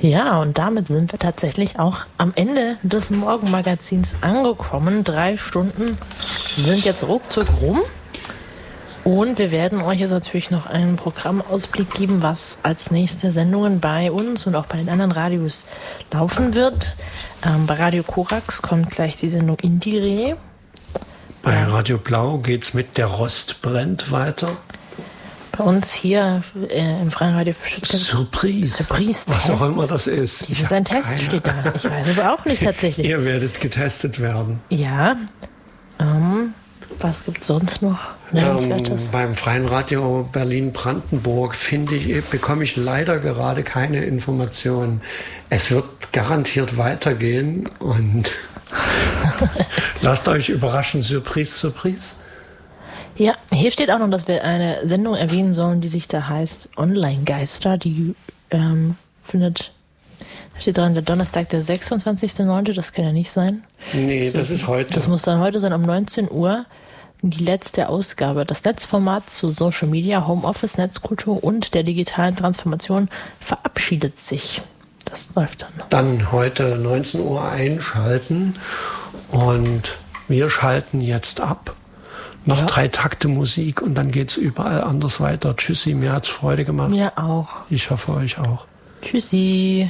Ja, und damit sind wir tatsächlich auch am Ende des Morgenmagazins angekommen. 3 Stunden sind jetzt ruckzuck rum. Und wir werden euch jetzt natürlich noch einen Programmausblick geben, was als nächste Sendungen bei uns und auch bei den anderen Radios laufen wird. Bei Radio Korax kommt gleich die Sendung Indire. Bei Radio Blau geht's mit Der Rost brennt weiter. Bei uns hier im Freien Radio für Stuttgart. Surprise. Was auch immer das ist. Das ist ein Test, steht da. Ich weiß es auch nicht tatsächlich. Ihr werdet getestet werden. Ja. Was gibt's sonst noch Nennenswertes? Beim Freien Radio Berlin-Brandenburg bekomme ich leider gerade keine Informationen. Es wird garantiert weitergehen und lasst euch überraschen. Surprise. Ja, hier steht auch noch, dass wir eine Sendung erwähnen sollen, die sich da heißt Online-Geister. Die findet, da steht dran, der Donnerstag, der 26.09., das kann ja nicht sein. Nee, das ist heute. Das muss dann heute sein, um 19 Uhr. Die letzte Ausgabe. Das Netzformat zu Social Media, Homeoffice, Netzkultur und der digitalen Transformation verabschiedet sich. Das läuft dann. Dann heute 19 Uhr einschalten und wir schalten jetzt ab. Noch 3 Takte Musik und dann geht's überall anders weiter. Tschüssi, mir hat's Freude gemacht. Mir auch. Ich hoffe euch auch. Tschüssi.